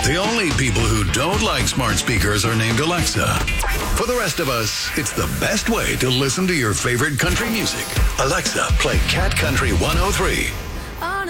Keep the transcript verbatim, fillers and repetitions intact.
The only people who don't like smart speakers are named Alexa. For the rest of us, it's the best way to listen to your favorite country music. Alexa, play Cat Country one oh three.